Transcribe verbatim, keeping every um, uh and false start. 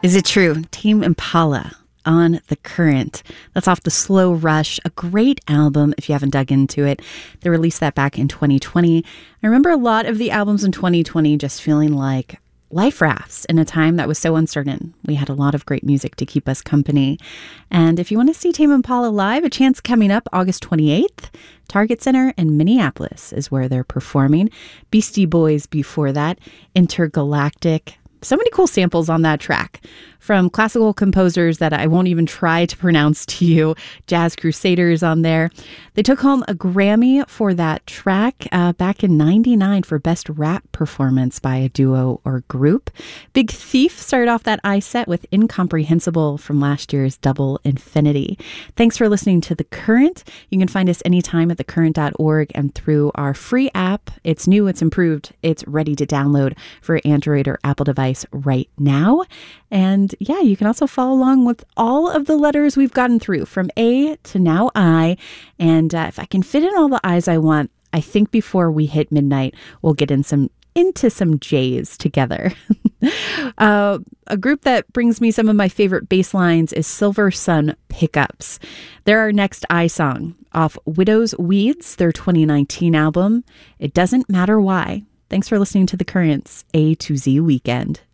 Is it true? Tame Impala on The Current. That's off the Slow Rush, a great album if you haven't dug into it. They released that back in twenty twenty. I remember a lot of the albums in twenty twenty just feeling like life rafts in a time that was so uncertain. We had a lot of great music to keep us company. And if you want to see Tame Impala live, a chance coming up August twenty-eighth. Target Center in Minneapolis is where they're performing. Beastie Boys before that, Intergalactic. So many cool samples on that track from classical composers that I won't even try to pronounce to you. Jazz Crusaders on there. They took home a Grammy for that track uh, back in ninety-nine for Best Rap Performance by a Duo or Group. Big Thief started off that I set with Incomprehensible from last year's Double Infinity. Thanks for listening to The Current. You can find us anytime at the current dot org and through our free app. It's new, it's improved, it's ready to download for Android or Apple device right now. And yeah, you can also follow along with all of the letters we've gotten through from A to now I. And uh, if I can fit in all the I's I want, I think before we hit midnight, we'll get in some into some J's together. uh, a group that brings me some of my favorite bass lines is Silver Sun Pickups. They're our next I song off Widow's Weeds, their twenty nineteen album. It Doesn't Matter Why. Thanks for listening to The Current's A to Z Weekend.